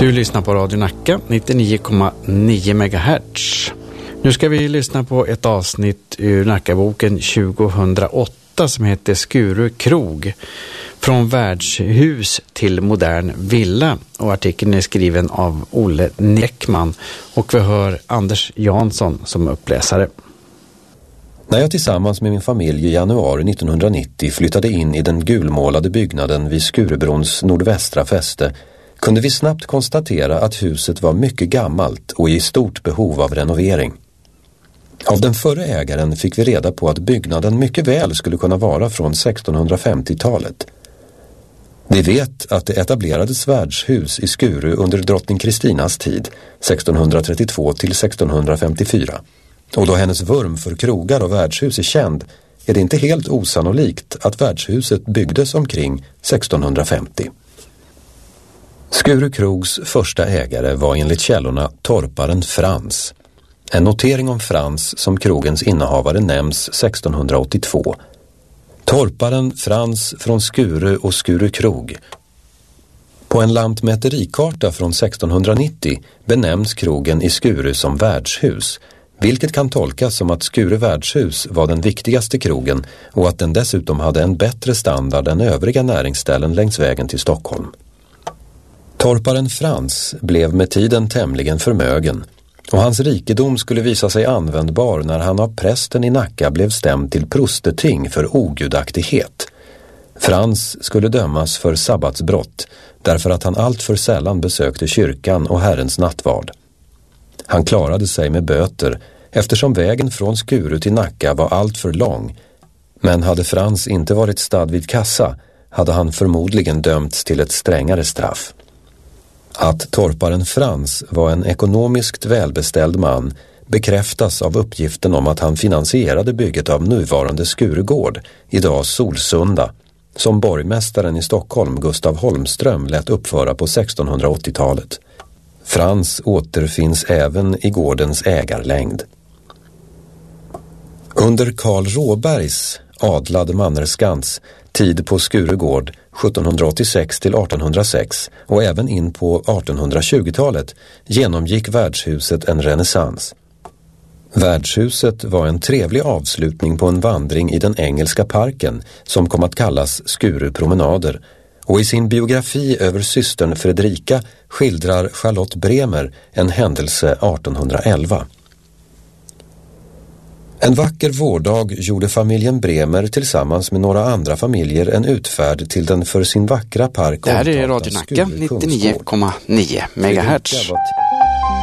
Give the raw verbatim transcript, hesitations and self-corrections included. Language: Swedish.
Du lyssnar på Radio Nacka, nittionio komma nio megahertz. Nu ska vi lyssna på ett avsnitt ur Nackaboken tjugohundraåtta som heter Skuru krog. Från värdshus till modern villa. Och artikeln är skriven av Olle Nekman. Och vi hör Anders Jansson som uppläsare. När jag tillsammans med min familj i januari nittonhundranittio flyttade in i den gulmålade byggnaden vid Skurubrons nordvästra fäste kunde vi snabbt konstatera att huset var mycket gammalt och i stort behov av renovering. Av den förre ägaren fick vi reda på att byggnaden mycket väl skulle kunna vara från sextonhundrafemtiotalet. Vi vet att det etablerades värdshus i Skuru under drottning Kristinas tid, sextonhundratrettiotvå till sextonhundrafemtiofyra. Och då hennes vurm för krogar och värdshus är känd är det inte helt osannolikt att värdshuset byggdes omkring sextonhundrafemtio. Skuru krogs första ägare var enligt källorna torparen Frans. En notering om Frans som krogens innehavare nämns sextonhundraåttiotvå. Torparen Frans från Skuru och Skuru krog. På en lantmäterikarta från sextonhundranittio benämns krogen i Skuru som värdshus, vilket kan tolkas som att Skuru värdshus var den viktigaste krogen och att den dessutom hade en bättre standard än övriga näringsställen längs vägen till Stockholm. Torparen Frans blev med tiden tämligen förmögen och hans rikedom skulle visa sig användbar när han av prästen i Nacka blev stämd till prosteting för ogudaktighet. Frans skulle dömas för sabbatsbrott därför att han allt för sällan besökte kyrkan och Herrens nattvard. Han klarade sig med böter eftersom vägen från Skuru till Nacka var allt för lång, men hade Frans inte varit stad vid kassa hade han förmodligen dömts till ett strängare straff. Att torparen Frans var en ekonomiskt välbeställd man bekräftas av uppgiften om att han finansierade bygget av nuvarande Skurugård, idag Solsunda, som borgmästaren i Stockholm Gustav Holmström lät uppföra på sextonhundraåttiotalet. Frans återfinns även i gårdens ägarlängd. Under Karl Råbergs adlade mannerskans tid på Skurugård sjuttonhundraåttiosex till artonhundrasex och även in på artonhundratjugotalet genomgick värdshuset en renässans. Värdshuset var en trevlig avslutning på en vandring i den engelska parken som kom att kallas Skurupromenader, och i sin biografi över systern Fredrika skildrar Charlotte Bremer en händelse artonhundraelva. En vacker vårdag gjorde familjen Bremer tillsammans med några andra familjer en utfärd till den för sin vackra park. Det här är Radio Nacka, nittionio komma nio megahertz.